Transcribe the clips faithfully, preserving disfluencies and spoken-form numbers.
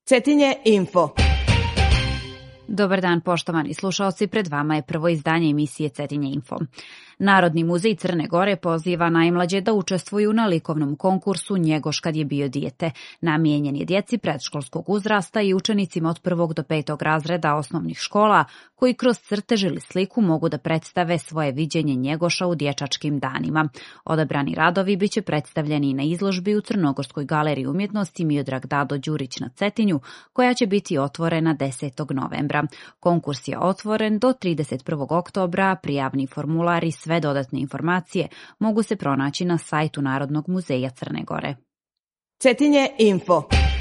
Cetinje info. Dobar dan, poštovani slušaoci, pred vama je prvo izdanje emisije Cetinje info. Narodni muzej Crne Gore poziva najmlađe da učestvuju na likovnom konkursu Njegoš kad je bio dijete. Namijenjen je djeci predškolskog uzrasta i učenicima od prvog do petog razreda osnovnih škola, koji kroz crtež ili sliku mogu da predstave svoje viđenje Njegoša u dječačkim danima. Odabrani radovi biće predstavljeni i na izložbi u Crnogorskoj galeriji umjetnosti Miodrag Dado Đurić na Cetinju, koja će biti otvorena desetog novembra. Konkurs je otvoren do trideset prvog oktobra, prijavni formulari, sve dodatne informacije mogu se pronaći na sajtu Narodnog muzeja Crne Gore. Cetinje info.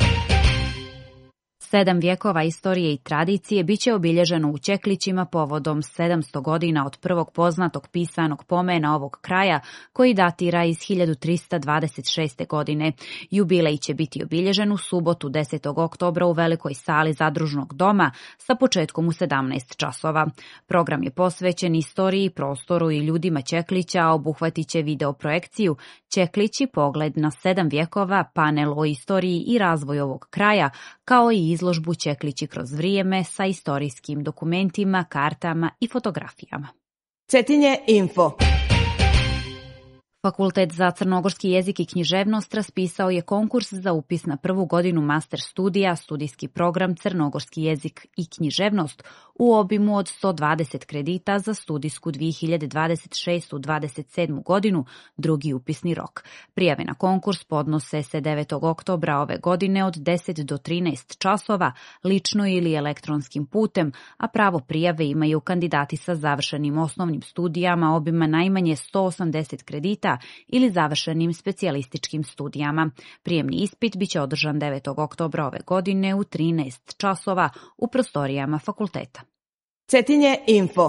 Sedam vjekova istorije i tradicije biće obilježeno u Čeklićima povodom sedamsto godina od prvog poznatog pisanog pomena ovog kraja, koji datira iz hiljadu trista dvadeset šeste. godine. Jubilej će biti obilježen u subotu desetog oktobra u velikoj sali Zadružnog doma sa početkom u sedamnaest časova. Program je posvećen istoriji, prostoru i ljudima Čeklića, a obuhvatit će videoprojekciju Čeklići, pogled na sedam vjekova, panel o istoriji i razvoju ovog kraja, kao i izložbu Čeklići kroz vrijeme sa istorijskim dokumentima, kartama i fotografijama. Cetinje info. Fakultet za crnogorski jezik i književnost raspisao je konkurs za upis na prvu godinu master studija, studijski program Crnogorski jezik i književnost u obimu od sto dvadeset kredita za studijsku dvije hiljade dvadeset šeste dvadeset sedme. godinu, drugi upisni rok. Prijave na konkurs podnose se devetog oktobra ove godine od deset do trinaest časova, lično ili elektronskim putem, a pravo prijave imaju kandidati sa završenim osnovnim studijama obima najmanje sto osamdeset kredita ili završenim specijalističkim studijama. Prijemni ispit biće održan devetog oktobra ove godine u trinaest časova u prostorijama fakulteta. Cetinje info.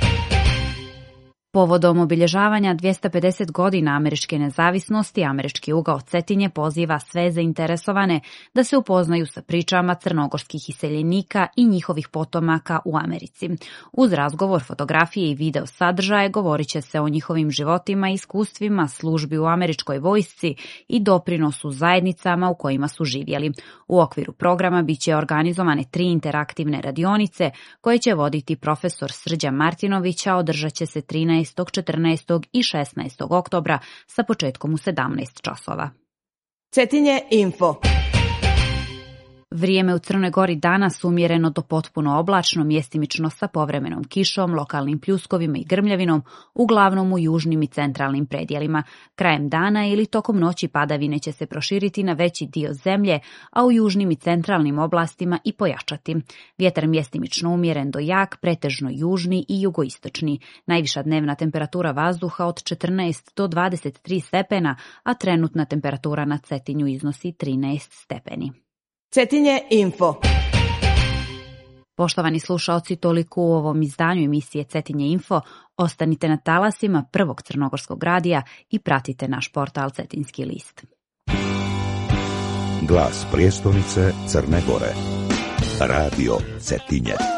Povodom obilježavanja dvjesto pedeset godina američke nezavisnosti, Američki ugao Cetinje poziva sve zainteresovane da se upoznaju sa pričama crnogorskih iseljenika i njihovih potomaka u Americi. Uz razgovor, fotografije i video sadržaje govorit će se o njihovim životima, iskustvima, službi u američkoj vojsci i doprinosu zajednicama u kojima su živjeli. U okviru programa biće organizovane tri interaktivne radionice koje će voditi profesor Srđan Martinović, a održat će se trinaestog, četrnaestog i šesnaestog oktobra sa početkom u sedamnaest časova. Cetinje info. Vrijeme u Crnoj Gori danas umjereno do potpuno oblačno, mjestimično sa povremenom kišom, lokalnim pljuskovima i grmljavinom, uglavnom u južnim i centralnim predjelima. Krajem dana ili tokom noći padavine će se proširiti na veći dio zemlje, a u južnim i centralnim oblastima i pojačati. Vjetar mjestimično umjeren do jak, pretežno južni i jugoistočni. Najviša dnevna temperatura vazduha od četrnaest do dvadeset tri stepena, a trenutna temperatura na Cetinju iznosi trinaest stepeni. Cetinje info. Poštovani slušaoci, toliko u ovom izdanju emisije Cetinje info. Ostanite na talasima prvog crnogorskog radija i pratite naš portal Cetinski list. Glas prijestolnice Crne Gore. Radio Cetinje.